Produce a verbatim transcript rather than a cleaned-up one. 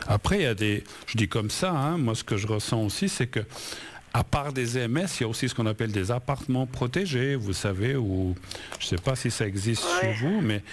Après, il y a des... Je dis comme ça, hein, moi, ce que je ressens aussi, c'est que à part des E M S, il y a aussi ce qu'on appelle des appartements protégés, vous savez, où je ne sais pas si ça existe Ouais. chez vous, mais